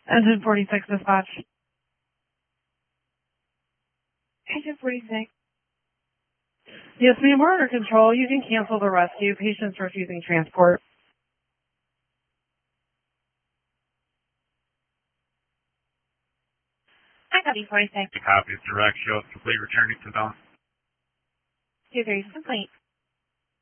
Engine 46 dispatch. Engine 46. Yes, ma'am, we're under control. You can cancel the rescue. Patient's refusing transport. I copy 46. Copy. Direct show complete returning to Don. 2-3 complete.